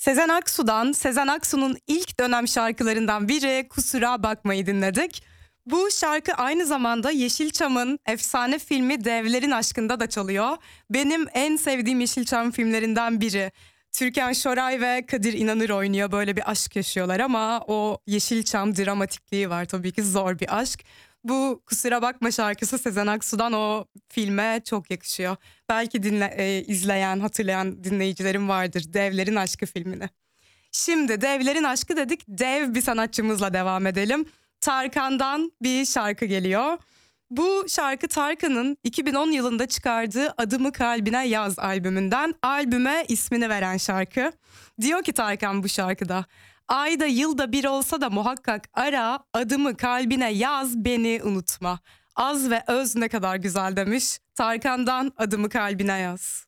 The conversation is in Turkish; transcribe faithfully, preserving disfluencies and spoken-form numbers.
Sezen Aksu'dan, Sezen Aksu'nun ilk dönem şarkılarından biri Kusura Bakmayı dinledik. Bu şarkı aynı zamanda Yeşilçam'ın efsane filmi Devlerin Aşkı'nda da çalıyor. Benim en sevdiğim Yeşilçam filmlerinden biri. Türkan Şoray ve Kadir İnanır oynuyor. Böyle bir aşk yaşıyorlar ama o Yeşilçam dramatikliği var, tabii ki zor bir aşk. Bu Kusura Bakma şarkısı Sezen Aksu'dan o filme çok yakışıyor. Belki dinle, e, izleyen, hatırlayan dinleyicilerim vardır Devlerin Aşkı filmini. Şimdi Devlerin Aşkı dedik, dev bir sanatçımızla devam edelim. Tarkan'dan bir şarkı geliyor. Bu şarkı Tarkan'ın iki bin on yılında çıkardığı Adımı Kalbine Yaz albümünden. Albüme ismini veren şarkı. Diyor ki Tarkan bu şarkıda: ayda yılda bir olsa da muhakkak ara, adımı kalbine yaz, beni unutma. Az ve öz ne kadar güzel demiş. Tarkan'dan Adımı Kalbine Yaz.